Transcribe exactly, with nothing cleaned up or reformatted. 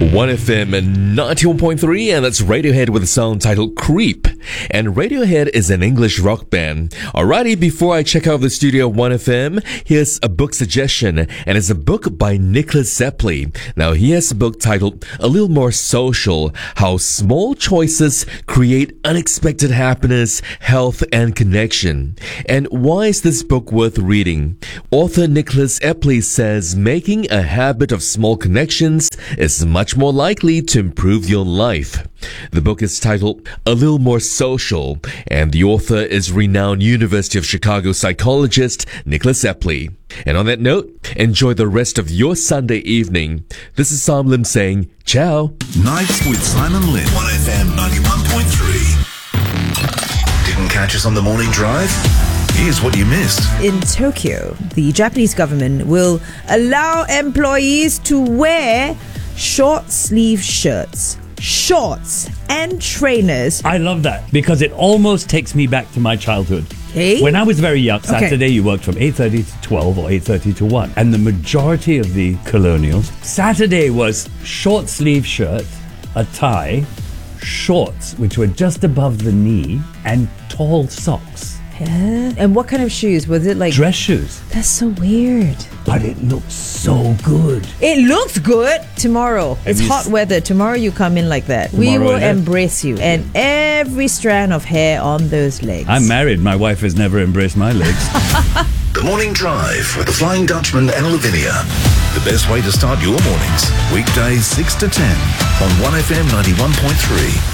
one F M ninety-one point three, and that's Radiohead with a song titled Creep. And Radiohead is an English rock band. Alrighty, before I check out the studio of one F M, here's a book suggestion, and it's a book by Nicholas Epley. Now, he has a book titled A Little More Social, How Small Choices Create Unexpected Happiness, Health, and Connection. And why is this book worth reading? Author Nicholas Epley says making a habit of small connections is much more likely to improve your life. The book is titled A Little More Social, and the author is renowned University of Chicago psychologist Nicholas Epley. And on that note, enjoy the rest of your Sunday evening. This is Sam Lim saying, ciao. Nights with Simon Lin. one F M ninety-one point three. Didn't catch us on the morning drive? Here's what you missed. In Tokyo, the Japanese government will allow employees to wear short sleeve shirts, shorts, and trainers. I love that because it almost takes me back to my childhood. Hey? When I was very young, Saturday Okay. you worked from eight thirty to twelve or eight thirty to one. And the majority of the colonials, Saturday was short sleeve shirt, a tie, shorts, which were just above the knee, and tall socks. Yeah. And what kind of shoes? Was it like... Dress shoes. That's so weird. But it looked so good. It looks good. Tomorrow, it's you hot s- weather. Tomorrow you come in like that. We Tomorrow, will innit? embrace you. And every strand of hair on those legs. I'm married. My wife has never embraced my legs. The Morning Drive with the Flying Dutchman and Lavinia. The best way to start your mornings. Weekdays six to ten on one F M ninety-one point three.